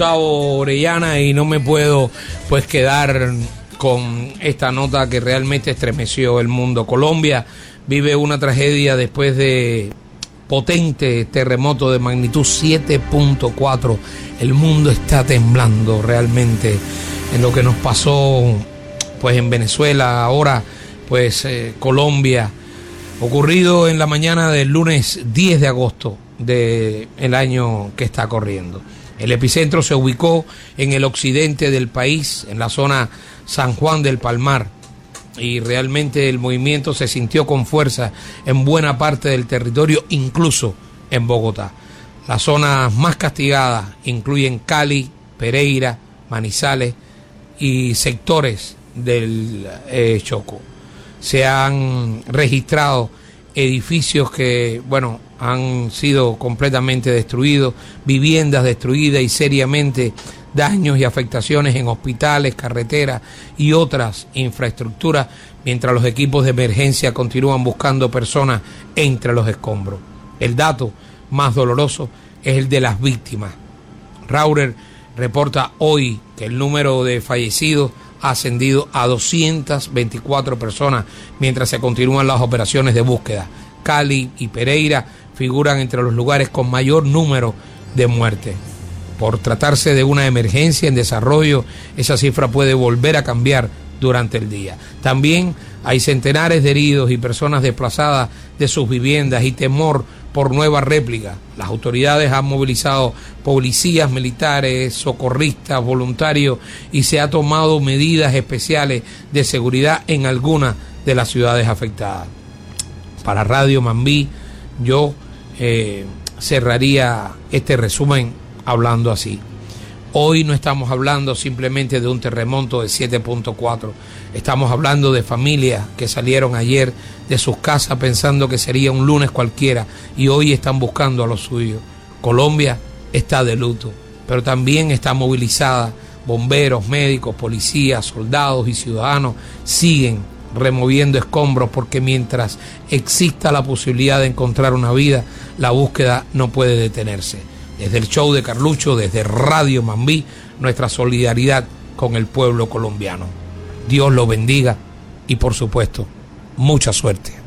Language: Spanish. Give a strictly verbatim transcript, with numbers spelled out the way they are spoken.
Gustavo Orellana, y no me puedo pues quedar con esta nota que realmente estremeció el mundo. Colombia vive una tragedia después de potente terremoto de magnitud siete punto cuatro. El mundo está temblando realmente en lo que nos pasó pues en Venezuela, ahora pues eh, Colombia, ocurrido en la mañana del lunes diez de agosto del año que está corriendo. El epicentro se ubicó en el occidente del país, en la zona San Juan del Palmar, y realmente el movimiento se sintió con fuerza en buena parte del territorio, incluso en Bogotá. Las zonas más castigadas incluyen Cali, Pereira, Manizales y sectores del eh, Chocó. Se han registrado edificios que, bueno, han sido completamente destruidos, viviendas destruidas y seriamente daños y afectaciones en hospitales, carreteras y otras infraestructuras, mientras los equipos de emergencia continúan buscando personas entre los escombros. El dato más doloroso es el de las víctimas. Raurer reporta hoy que el número de fallecidos ha ascendido a doscientas veinticuatro personas mientras se continúan las operaciones de búsqueda. Cali y Pereira figuran entre los lugares con mayor número de muertes. Por tratarse de una emergencia en desarrollo, esa cifra puede volver a cambiar durante el día. También hay centenares de heridos y personas desplazadas de sus viviendas y temor por nuevas réplicas. Las autoridades han movilizado policías, militares, socorristas, voluntarios, y se ha tomado medidas especiales de seguridad en algunas de las ciudades afectadas. Para Radio Mambí, yo eh, cerraría este resumen hablando así. Hoy no estamos hablando simplemente de un terremoto de siete punto cuatro, estamos hablando de familias que salieron ayer de sus casas pensando que sería un lunes cualquiera y hoy están buscando a los suyos. Colombia está de luto, pero también está movilizada. Bomberos, médicos, policías, soldados y ciudadanos siguen removiendo escombros, porque mientras exista la posibilidad de encontrar una vida, la búsqueda no puede detenerse. Desde el show de Carlucho, desde Radio Mambí, nuestra solidaridad con el pueblo colombiano. Dios lo bendiga y, por supuesto, mucha suerte.